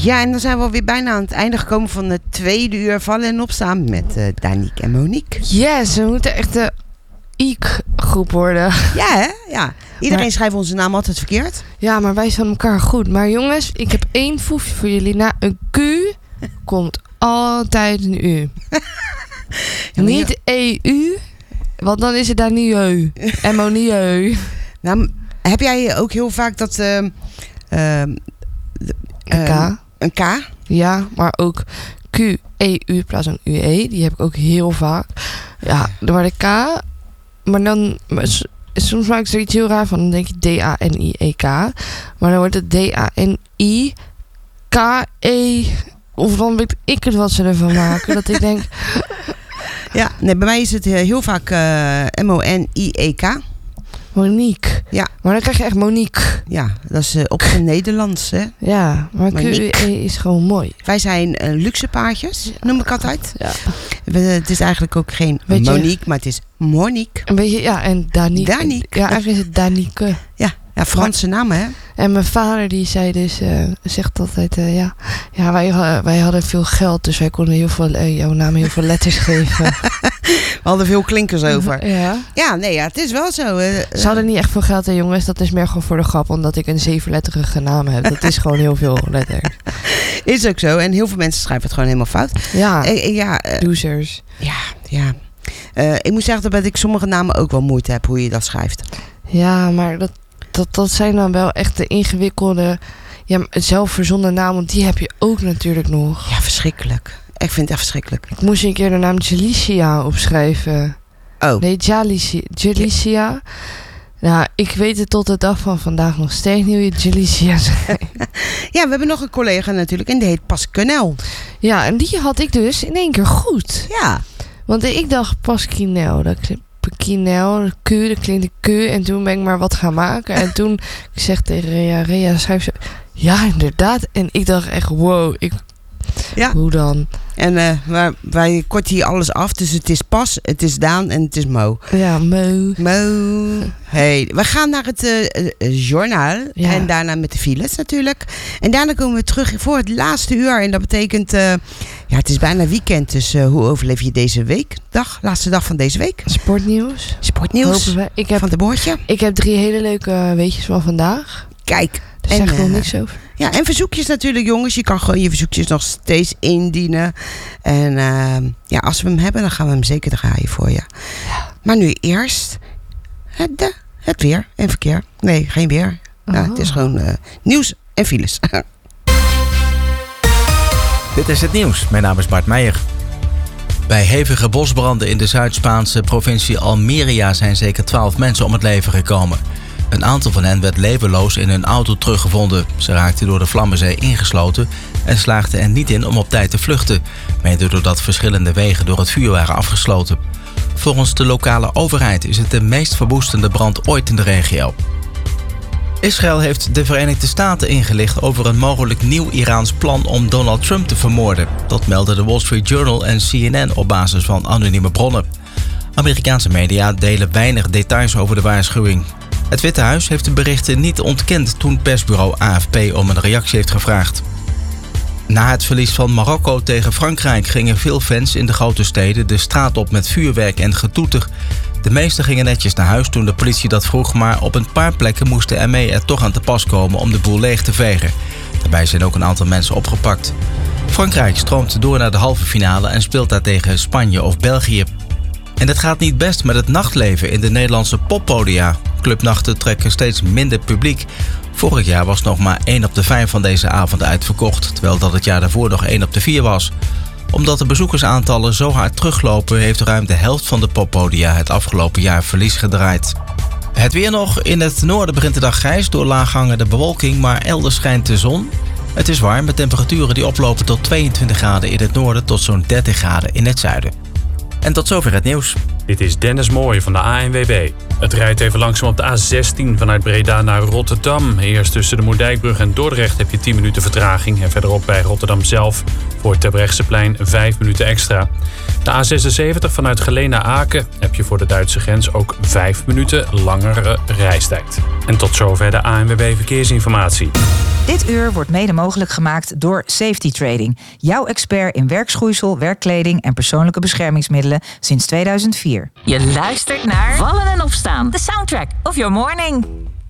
Ja, en dan zijn we alweer bijna aan het einde gekomen van het tweede uur Vallen en Opstaan met Danique en Monique. Yes, we moeten echt de IK-groep worden. Ja, hè? Ja. Iedereen schrijft onze naam altijd verkeerd. Ja, maar wij zijn elkaar goed. Maar jongens, ik heb 1 foefje voor jullie. Na een Q komt altijd een U. Ja, niet EU, want dan is het daar niet eu. Emonieu. Nou, heb jij ook heel vaak dat... Een K. Een K? Ja, maar ook Q, EU in plaats van UE. Die heb ik ook heel vaak. Ja, maar de K... Maar dan... Soms maak ik er iets heel raar van. Dan denk je D-A-N-I-E-K. Maar dan wordt het D-A-N-I-K-E... Of dan weet ik het wat ze ervan maken. Dat ik denk... Ja, nee, bij mij is het heel vaak M-O-N-I-E-K. Monique. Ja. Maar dan krijg je echt Monique. Ja, dat is op zijn Nederlands, hè? Ja, maar Q-E is gewoon mooi. Wij zijn luxe paardjes, noem ik altijd. Ja. Het is eigenlijk ook geen Monique, maar het is Monique. Een beetje, ja, en Danique. Danique. Ja, eigenlijk is het Danique. Ja, Franse namen, hè? En mijn vader die zei dus, zegt altijd, wij hadden veel geld, dus wij konden jouw naam heel veel letters geven. We hadden veel klinkers over. Ja. Ja, nee, ja, het is wel zo. Ze hadden niet echt veel geld, hè, jongens. Dat is meer gewoon voor de grap, omdat ik een 7-letterige naam heb. Dat is gewoon heel veel letters. Is ook zo. En heel veel mensen schrijven het gewoon helemaal fout. Ja, losers. Ja. Ik moet zeggen dat ik sommige namen ook wel moeite heb hoe je dat schrijft. Ja, maar dat zijn dan wel echt de ingewikkelde, zelfverzonnen namen. Want die heb je ook natuurlijk nog. Ja, verschrikkelijk. Ik vind het echt verschrikkelijk. Ik moest een keer de naam Jalicia opschrijven. Oh. Nee, Jalicia. Nou, ik weet het tot de dag van vandaag nog steeds niet hoe je Jalicia schrijft. Ja, we hebben nog een collega natuurlijk en die heet Pasquinel. Ja, en die had ik dus in 1 keer goed. Ja. Want ik dacht Pasquinel, dat klinkt Pekinel, Q, dat klinkt Q. En toen ben ik maar wat gaan maken. En toen ik zeg tegen Rea, schrijf ze... Ja, inderdaad. En ik dacht echt, wow, hoe dan? En wij korten hier alles af. Dus het is Pas, het is Daan en het is Mo. Ja, Mo. Hey, we gaan naar het journaal. Ja. En daarna met de files natuurlijk. En daarna komen we terug voor het laatste uur. En dat betekent, het is bijna weekend. Dus hoe overleef je deze weekdag? Laatste dag van deze week. Sportnieuws. Hopen we. Van de Boortje. Ik heb 3 hele leuke weetjes van vandaag. Kijk. Daar zeg ik nog niks over. Ja, en verzoekjes natuurlijk, jongens. Je kan gewoon je verzoekjes nog steeds indienen. En als we hem hebben, dan gaan we hem zeker draaien voor je. Ja. Maar nu eerst het weer en verkeer. Nee, geen weer. Ja, het is gewoon nieuws en files. Dit is het nieuws. Mijn naam is Bart Meijer. Bij hevige bosbranden in de Zuid-Spaanse provincie Almeria zijn zeker 12 mensen om het leven gekomen. Een aantal van hen werd levenloos in hun auto teruggevonden. Ze raakten door de Vlammenzee ingesloten en slaagden er niet in om op tijd te vluchten, mede doordat verschillende wegen door het vuur waren afgesloten. Volgens de lokale overheid is het de meest verwoestende brand ooit in de regio. Israël heeft de Verenigde Staten ingelicht over een mogelijk nieuw Iraans plan om Donald Trump te vermoorden. Dat melden de Wall Street Journal en CNN op basis van anonieme bronnen. Amerikaanse media delen weinig details over de waarschuwing. Het Witte Huis heeft de berichten niet ontkend toen persbureau AFP om een reactie heeft gevraagd. Na het verlies van Marokko tegen Frankrijk gingen veel fans in de grote steden de straat op met vuurwerk en getoeter. De meesten gingen netjes naar huis toen de politie dat vroeg, maar op een paar plekken moest de ME er toch aan te pas komen om de boel leeg te vegen. Daarbij zijn ook een aantal mensen opgepakt. Frankrijk stroomt door naar de halve finale en speelt daar tegen Spanje of België. En het gaat niet best met het nachtleven in de Nederlandse poppodia. Clubnachten trekken steeds minder publiek. Vorig jaar was nog maar 1 op de 5 van deze avonden uitverkocht, terwijl dat het jaar daarvoor nog 1 op de 4 was. Omdat de bezoekersaantallen zo hard teruglopen, heeft ruim de helft van de poppodia het afgelopen jaar verlies gedraaid. Het weer nog. In het noorden begint de dag grijs door laaghangende bewolking, maar elders schijnt de zon. Het is warm met temperaturen die oplopen tot 22 graden in het noorden tot zo'n 30 graden in het zuiden. En tot zover het nieuws. Dit is Dennis Mooij van de ANWB. Het rijdt even langzaam op de A16 vanuit Breda naar Rotterdam. Eerst tussen de Moerdijkbrug en Dordrecht heb je 10 minuten vertraging. En verderop bij Rotterdam zelf voor het Terbrechtseplein 5 minuten extra. De A76 vanuit Geleen naar Aken heb je voor de Duitse grens ook 5 minuten langere reistijd. En tot zover de ANWB Verkeersinformatie. Dit uur wordt mede mogelijk gemaakt door Safety Trading. Jouw expert in werkschoeisel, werkkleding en persoonlijke beschermingsmiddelen sinds 2004. Je luistert naar Vallen en Opstaan. The soundtrack of your morning.